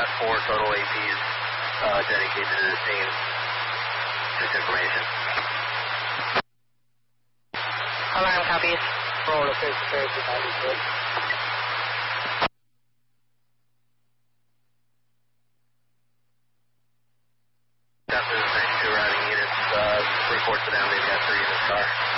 4 total APs dedicated to the scene. Just information. Alarm copies. Roll the face-to-face with that is good. After the next 2 routing units, report to them, they've got 3 in this car.